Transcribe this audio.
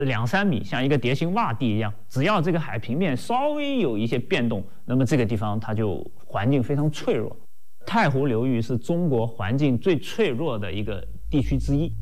2、3米，像一个碟形洼地一样。只要这个海平面稍微有一些变动，那么这个地方它就环境非常脆弱。太湖流域是中国环境最脆弱的一个地区之一。